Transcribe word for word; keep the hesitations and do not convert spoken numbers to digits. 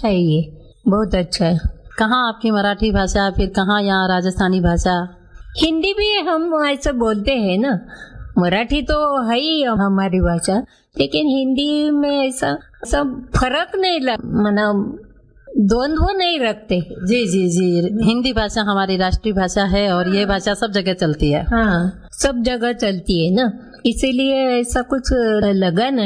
अच्छा है, ये बहुत अच्छा है। कहाँ आपकी मराठी भाषा, फिर कहाँ यहाँ राजस्थानी भाषा? हिंदी भी हम ऐसा बोलते हैं ना, मराठी तो है ही हमारी भाषा, लेकिन हिंदी में ऐसा सब फर्क नहीं लग, मना द्वंद्व नहीं रखते। जी जी जी, हिंदी भाषा हमारी राष्ट्रीय भाषा है और ये भाषा सब जगह चलती है। हाँ, सब जगह चलती है ना, इसीलिए ऐसा कुछ लगा नहीं।